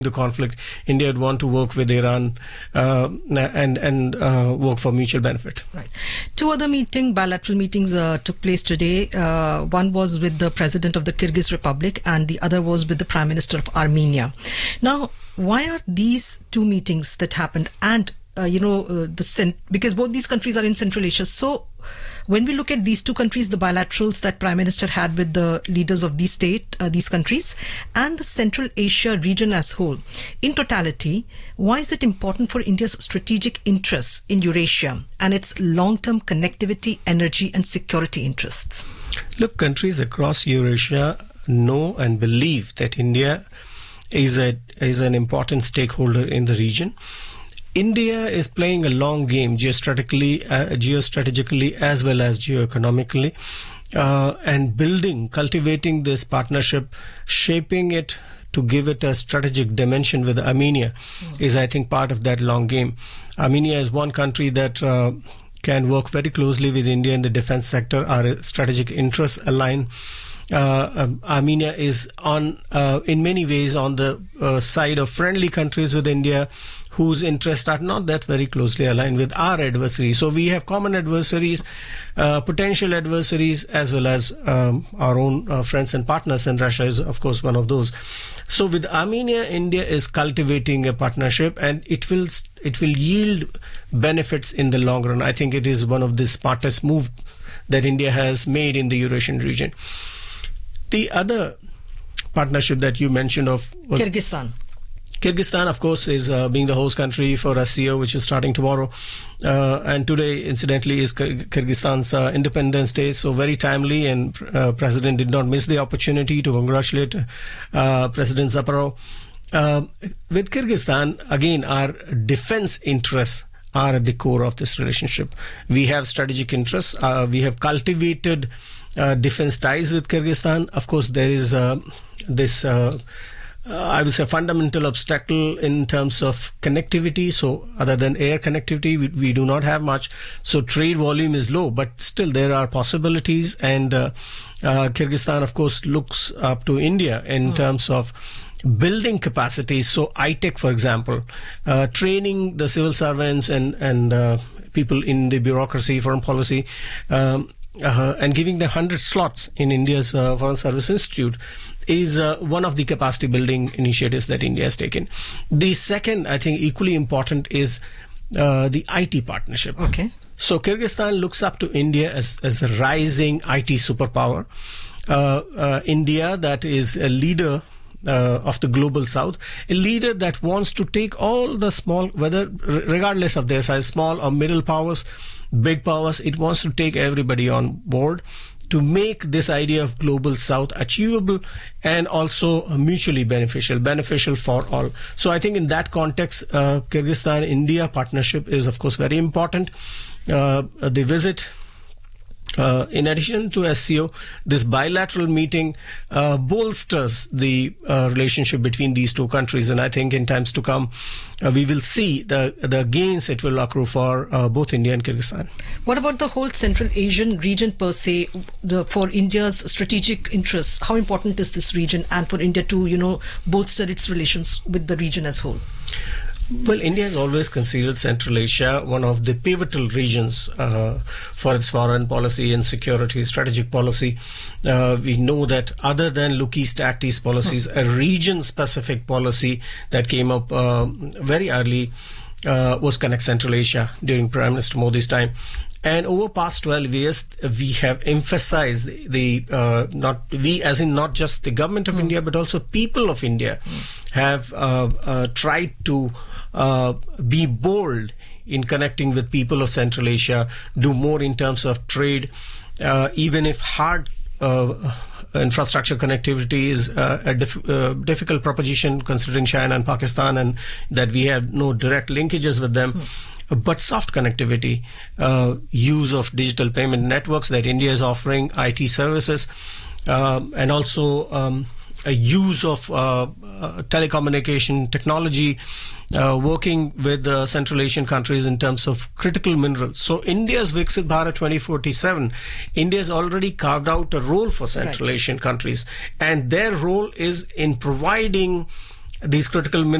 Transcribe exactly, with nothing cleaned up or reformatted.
the conflict, India would want to work with Iran uh, and and uh, work for mutual benefit. Right. Two other meeting, bilateral meetings uh, took place today. Uh, one was with the President of the Kyrgyz Republic and the other was with the Prime Minister of Armenia. Now, why are these two meetings that happened and, uh, you know, uh, the cent- because both these countries are in Central Asia, so when we look at these two countries, the bilaterals that Prime Minister had with the leaders of these state, uh, these countries, and the Central Asia region as whole, in totality, why is it important for India's strategic interests in Eurasia and its long-term connectivity, energy, and security interests? Look, countries across Eurasia know and believe that India is a is an important stakeholder in the region. India is playing a long game geostrategically, uh, geostrategically as well as geoeconomically, uh, and building, cultivating this partnership, shaping it to give it a strategic dimension with Armenia mm. is, I think, part of that long game. Armenia is one country that uh, can work very closely with India in the defense sector. Our strategic interests align. Uh, um, Armenia is on, uh, in many ways, on the uh, side of friendly countries with India, whose interests are not that very closely aligned with our adversaries. So we have common adversaries, uh, potential adversaries, as well as um, our own uh, friends and partners, and Russia is, of course, one of those. So with Armenia, India is cultivating a partnership, and it will it will yield benefits in the long run. I think it is one of the smartest moves that India has made in the Eurasian region. The other partnership that you mentioned of was Kyrgyzstan. Kyrgyzstan, of course, is uh, being the host country for S C O, which is starting tomorrow. Uh, and today, incidentally, is Kyrgyzstan's uh, Independence Day, so very timely, and uh, President did not miss the opportunity to congratulate uh, President Zaparov. Uh, with Kyrgyzstan, again, our defense interests are at the core of this relationship. We have strategic interests. Uh, we have cultivated uh, defense ties with Kyrgyzstan. Of course, there is uh, this... Uh, Uh, I would say fundamental obstacle in terms of connectivity. So other than air connectivity, we, we do not have much. So trade volume is low, but still there are possibilities. And uh, uh, Kyrgyzstan, of course, looks up to India in mm. terms of building capacities. So I TEC, for example, uh, training the civil servants and, and uh, people in the bureaucracy, foreign policy, um, Uh, and giving them one hundred slots in India's uh, Foreign Service Institute is uh, one of the capacity building initiatives that India has taken. The second, I think, equally important is uh, the I T partnership. Okay. So Kyrgyzstan looks up to India as, as the rising I T superpower. Uh, uh, India, that is a leader Uh, of the global south, a leader that wants to take all the small, whether regardless of their size, small or middle powers, big powers, it wants to take everybody on board to make this idea of global south achievable and also mutually beneficial, beneficial for all. So I think in that context, uh, Kyrgyzstan-India partnership is, of course, very important. Uh, the visit, Uh, in addition to S C O, this bilateral meeting uh, bolsters the uh, relationship between these two countries, and I think in times to come uh, we will see the the gains it will accrue for uh, both India and Kyrgyzstan. What about the whole Central Asian region per se, the, for India's strategic interests? How important is this region, and for India to, you know, bolster its relations with the region as whole? Well, India has always considered Central Asia one of the pivotal regions uh, for its foreign policy and security strategic policy. Uh, we know that other than Look East, Act East policies, a region-specific policy that came up uh, very early uh, was Connect Central Asia during Prime Minister Modi's time. And over past twelve years, we have emphasized the, the uh, not we as in not just the government of mm. India, but also people of India mm. have uh, uh, tried to uh, be bold in connecting with people of Central Asia, do more in terms of trade, uh, even if hard uh, infrastructure connectivity is uh, a dif uh, difficult proposition considering China and Pakistan, and that we have no direct linkages with them. Mm. But soft connectivity, uh, use of digital payment networks that India is offering, I T services, um, and also um, a use of uh, uh, telecommunication technology, uh, working with uh, Central Asian countries in terms of critical minerals. So India's Viksit Bharat twenty forty-seven, India has already carved out a role for Central right. Asian countries, and their role is in providing these critical